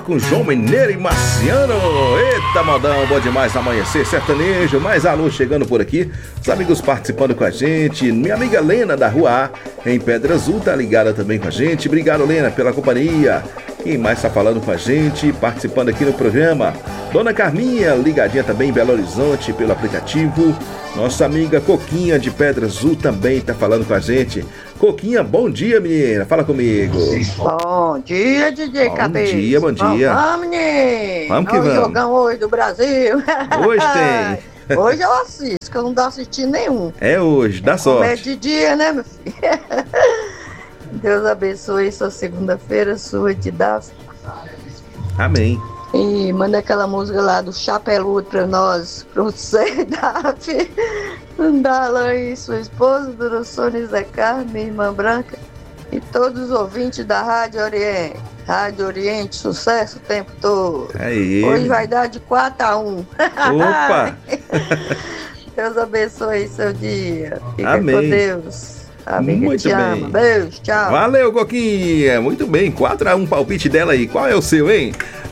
com João Mineiro e Marciano. Eita, modão, bom demais amanhecer sertanejo. Mais alô chegando por aqui, os amigos participando com a gente. Minha amiga Lena da Rua A, em Pedra Azul, tá ligada também com a gente. Obrigado, Lena, pela companhia. Quem mais tá falando com a gente, participando aqui no programa? Dona Carminha, ligadinha também em Belo Horizonte pelo aplicativo. Nossa amiga Coquinha de Pedra Azul também tá falando com a gente. Coquinha, bom dia, menina. Fala comigo. Bom dia, DJ Cabeça. Bom dia. Vamos, menino. Vamos que vamos. Jogão hoje do Brasil. Hoje tem. Hoje eu assisto, que eu não tô assistindo nenhum. É hoje, dá sorte. É de dia, né, meu filho? Deus abençoe sua segunda-feira, sua de Daf. Amém. E manda aquela música lá do Chapeludo pra nós, pro você, Daf. Da Alain, sua esposa, do Sônia Zé Carlos, minha irmã Branca. E todos os ouvintes da Rádio Oriente. Rádio Oriente, sucesso o tempo todo. Aí. Hoje vai dar de 4-1. Opa! Deus abençoe seu dia. Fica Amém. com Deus. Amiga, muito te bem. ama. Beijo, tchau. Valeu, Coquinha. Muito bem, 4-1 palpite dela aí. Qual é o seu, hein?